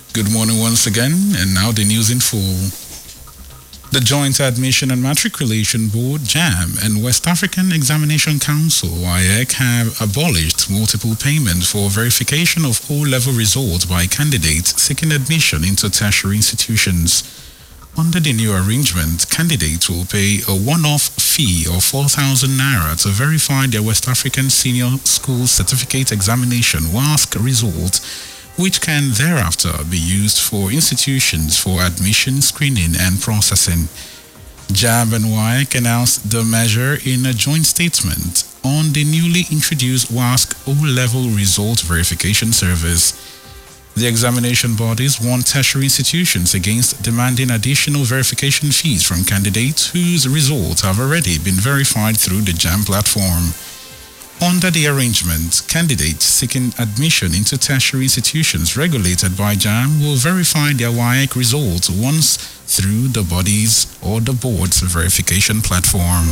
Good morning once again, and now the news in full. The Joint Admission and Matriculation Board, JAM, and West African Examination Council, WAEC, have abolished multiple payment for verification of O-level results by candidates seeking admission into tertiary institutions. Under the new arrangement, candidates will pay a one-off fee of 4,000 naira to verify their West African Senior School Certificate Examination WASC result, which can thereafter be used for institutions for admission, screening, and processing. JAM and WAEC announced the measure in a joint statement on the newly introduced WASC O-level result verification service. The examination bodies warned tertiary institutions against demanding additional verification fees from candidates whose results have already been verified through the JAM platform. Under the arrangement, candidates seeking admission into tertiary institutions regulated by JAM will verify their WAEC results once through the body's or the board's verification platform.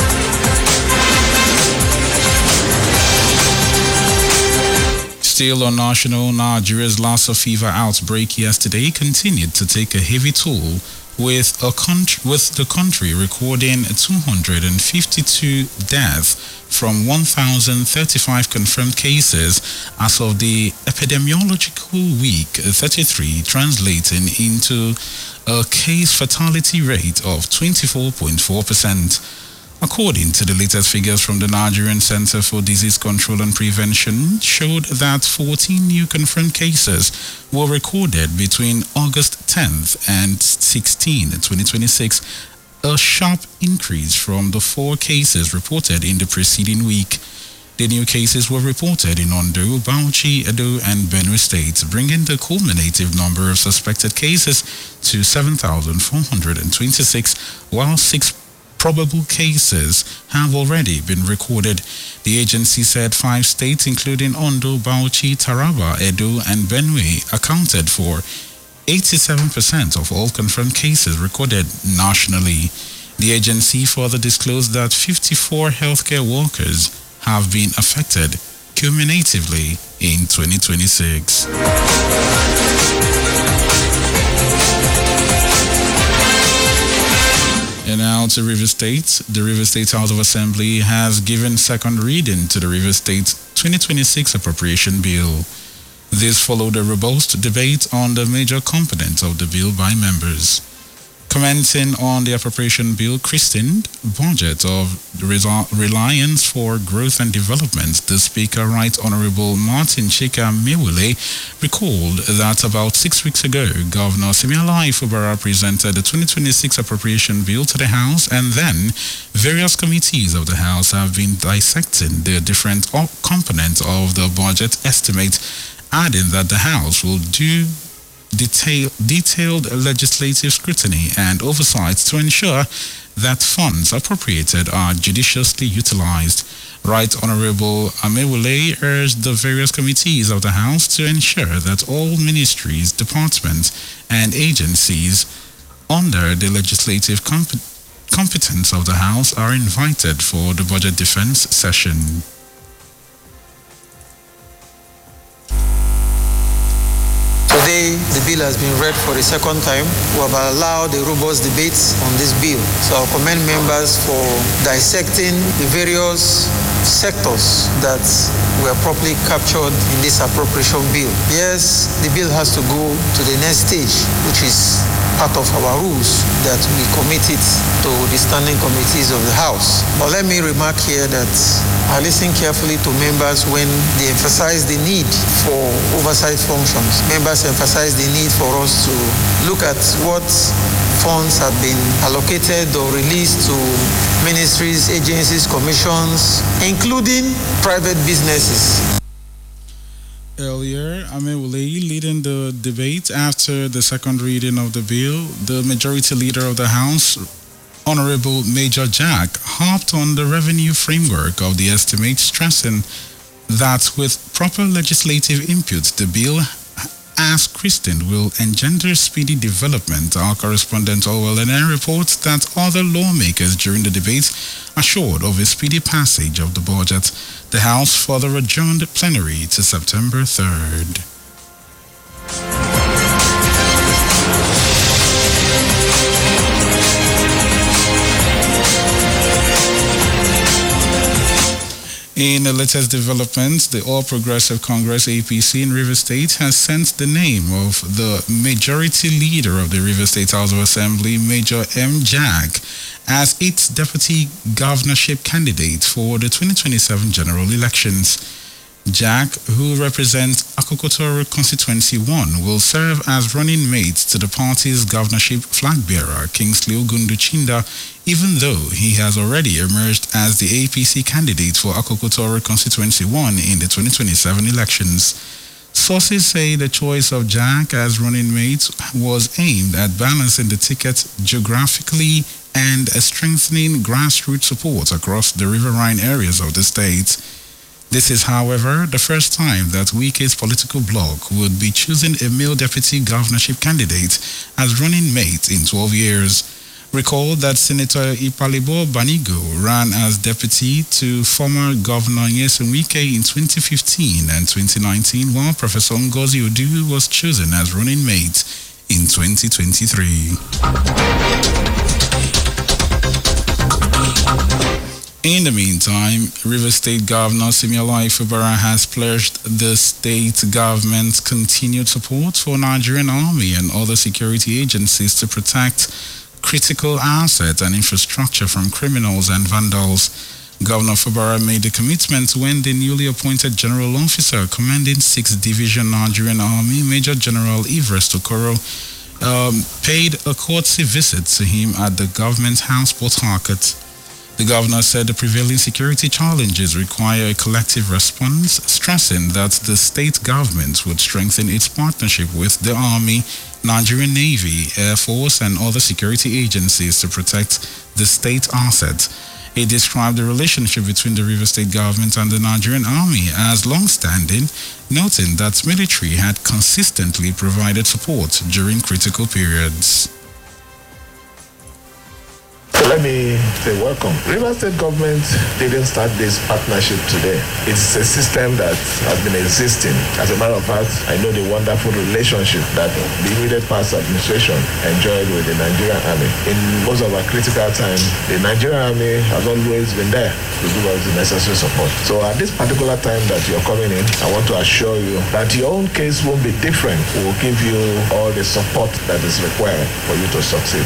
Still on national, Nigeria's Lassa fever outbreak yesterday continued to take a heavy toll, with the country recording 252 deaths from 1,035 confirmed cases as of the epidemiological week 33, translating into a case fatality rate of 24.4%. According to the latest figures from the Nigerian Center for Disease Control and Prevention, showed that 14 new confirmed cases were recorded between August 10th and 16, 2026, a sharp increase from the 4 cases reported in the preceding week. The new cases were reported in Ondo, Bauchi, Edo, and Benue states, bringing the cumulative number of suspected cases to 7,426, while 6 probable cases have already been recorded. The agency said 5 states, including Ondo, Bauchi, Taraba, Edo, and Benue, accounted for 87% of all confirmed cases recorded nationally. The agency further disclosed that 54 healthcare workers have been affected cumulatively in 2026. And now to Rivers State. The Rivers State House of Assembly has given second reading to the Rivers State 2026 Appropriation Bill. This followed a robust debate on the major components of the bill by members. Commenting on the appropriation bill christened Budget of Reliance for Growth and Development, the Speaker, Right Honorable Martin Chika Mewule, recalled that about 6 weeks ago, Governor Simiala Ifubara presented the 2026 appropriation bill to the House, and then various committees of the House have been dissecting the different components of the budget estimate, adding that the House will do detailed legislative scrutiny and oversight to ensure that funds appropriated are judiciously utilized. Right Honorable Amewule urged the various committees of the House to ensure that all ministries, departments, and agencies under the legislative competence of the House are invited for the budget defense session. Today, the bill has been read for the second time. We have allowed a robust debate on this bill. So I commend members for dissecting the various sectors that were properly captured in this appropriation bill. Yes, the bill has to go to the next stage, which is part of our rules that we commit it to the standing committees of the House. But let me remark here that I listen carefully to members when they emphasize the need for oversight functions. Members emphasize the need for us to look at what funds have been allocated or released to ministries, agencies, commissions, including private businesses. Earlier, Amewule leading the debate after the second reading of the bill, the majority leader of the House, Honorable Major Jack, harped on the revenue framework of the estimate, stressing that with proper legislative input, the bill, as christened, will engender speedy development. Our correspondent Owelene reports that other lawmakers during the debate assured of a speedy passage of the budget. The House further adjourned plenary to September 3rd. In the latest development, the All Progressive Congress APC in Rivers State has sent the name of the majority leader of the Rivers State House of Assembly, Major M. Jack, as its deputy governorship candidate for the 2027 general elections. Jack, who represents Akokotoro Constituency 1, will serve as running mate to the party's governorship flag bearer, Kingsley Ogunduchinda, even though he has already emerged as the APC candidate for Akokotoro Constituency 1 in the 2027 elections. Sources say the choice of Jack as running mate was aimed at balancing the ticket geographically and strengthening grassroots support across the riverine areas of the state. This is, however, the first time that Wike's political bloc would be choosing a male deputy governorship candidate as running mate in 12 years. Recall that Senator Ipalibo Banigo ran as deputy to former Governor Nyesom Wike in 2015 and 2019, while Professor Ngozi Odu was chosen as running mate in 2023. In the meantime, Rivers State Governor Simeola Ifubara has pledged the state government's continued support for Nigerian Army and other security agencies to protect critical assets and infrastructure from criminals and vandals. Governor Ifubara made the commitment when the newly appointed General Officer commanding 6th Division Nigerian Army, Major General Everest Okoro, paid a courtesy visit to him at the Government House, Port Harcourt. The governor said the prevailing security challenges require a collective response, stressing that the state government would strengthen its partnership with the Army, Nigerian Navy, Air Force, and other security agencies to protect the state assets. He described the relationship between the Rivers State government and the Nigerian Army as long-standing, noting that military had consistently provided support during critical periods. So let me say welcome. Rivers State government didn't start this partnership today. It's a system that has been existing. As a matter of fact, I know the wonderful relationship that the immediate past administration enjoyed with the Nigerian Army. In most of our critical time, the Nigerian Army has always been there to give us the necessary support. So at this particular time that you're coming in, I want to assure you that your own case won't be different. We will give you all the support that is required for you to succeed.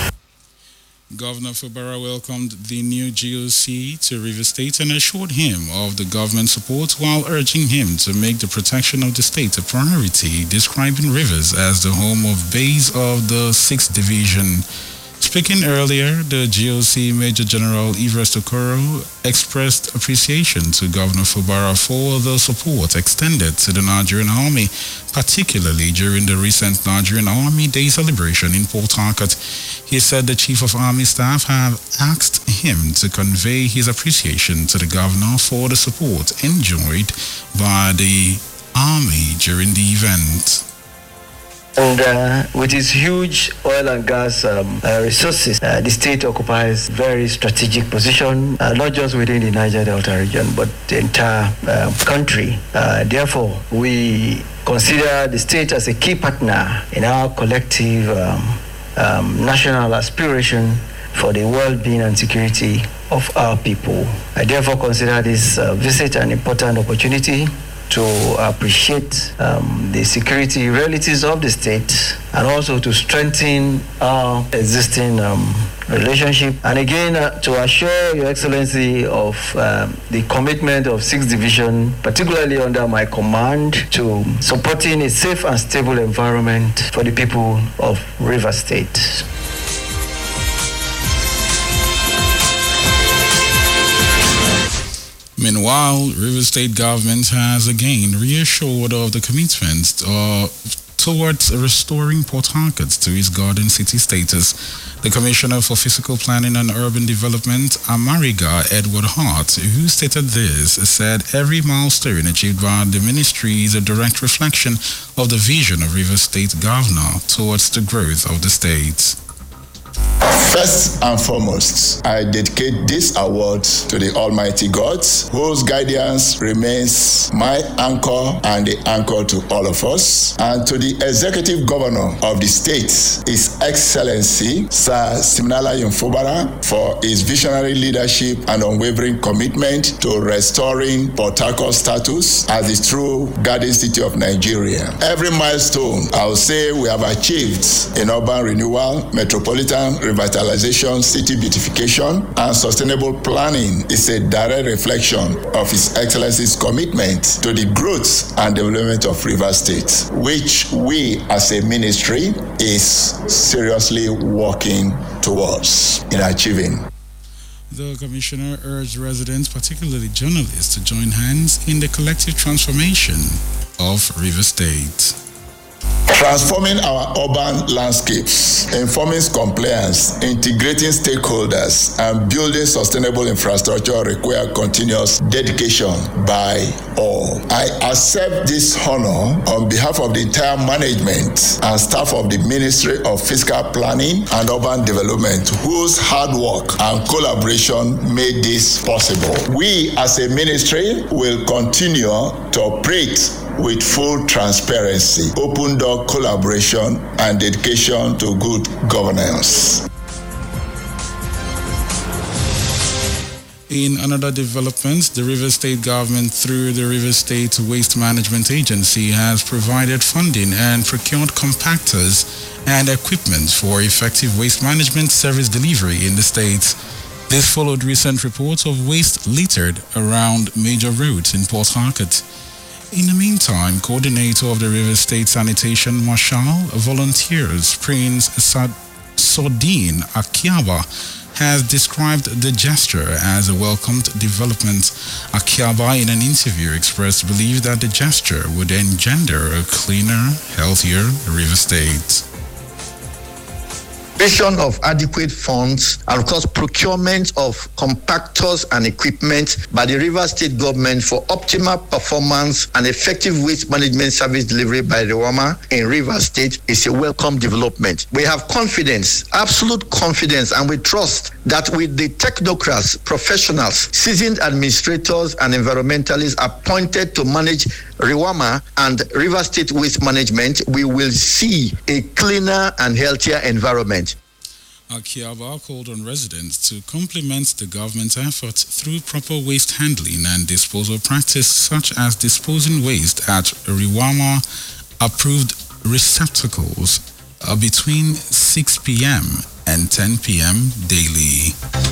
Governor Ifubara welcomed the new GOC to Rivers State and assured him of the government support while urging him to make the protection of the state a priority, describing Rivers as the home of base of the 6th Division. Speaking earlier, the GOC Major General Everest Okoro expressed appreciation to Governor Ifubara for the support extended to the Nigerian Army, particularly during the recent Nigerian Army Day celebration in Port Harcourt. He said the Chief of Army Staff have asked him to convey his appreciation to the Governor for the support enjoyed by the Army during the event. And with its huge oil and gas resources, the state occupies very strategic position, not just within the Niger Delta region, but the entire country. Therefore, we consider the state as a key partner in our collective national aspiration for the well-being and security of our people. I therefore consider this visit an important opportunity to appreciate the security realities of the state and also to strengthen our existing relationship. And again, to assure Your Excellency of the commitment of 6th Division, particularly under my command, to supporting a safe and stable environment for the people of Rivers State. Meanwhile, Rivers State government has again reassured of the commitment towards restoring Port Harcourt to its Garden City status. The Commissioner for Physical Planning and Urban Development, Amariga Edward Hart, who stated this, said every milestone achieved by the ministry is a direct reflection of the vision of Rivers State Governor towards the growth of the state. First and foremost, I dedicate this award to the Almighty God, whose guidance remains my anchor and the anchor to all of us, and to the Executive Governor of the state, His Excellency Sir Siminalayi Fubara, for his visionary leadership and unwavering commitment to restoring Port Harcourt status as the true Garden City of Nigeria. Every milestone, I will say, we have achieved in urban renewal, metropolitan revitalization, city beautification, and sustainable planning is a direct reflection of His Excellency's commitment to the growth and development of Rivers State, which we as a ministry is seriously working towards in achieving. The commissioner urged residents, particularly journalists, to join hands in the collective transformation of Rivers State. Transforming our urban landscapes, informing compliance, integrating stakeholders, and building sustainable infrastructure require continuous dedication by all. I accept this honor on behalf of the entire management and staff of the Ministry of Fiscal Planning and Urban Development, whose hard work and collaboration made this possible. We as a ministry will continue to operate with full transparency, open door collaboration, and dedication to good governance. In another development, the Rivers State government, through the Rivers State Waste Management Agency, has provided funding and procured compactors and equipment for effective waste management service delivery in the state. This followed recent reports of waste littered around major roads in Port Harcourt. In the meantime, coordinator of the Rivers State Sanitation Marshal Volunteers, Prince Sordin Akiaba, has described the gesture as a welcomed development. Akiaba, in an interview, expressed belief that the gesture would engender a cleaner, healthier Rivers State. Provision of adequate funds and, of course, procurement of compactors and equipment by the Rivers State government for optimal performance and effective waste management service delivery by REWAMA in Rivers State is a welcome development. We have confidence, absolute confidence, and we trust that with the technocrats, professionals, seasoned administrators, and environmentalists appointed to manage REWAMA and Rivers State Waste Management, we will see a cleaner and healthier environment. Akiaba called on residents to complement the government's efforts through proper waste handling and disposal practice, such as disposing waste at REWAMA-approved receptacles between 6 p.m. and 10 p.m. daily.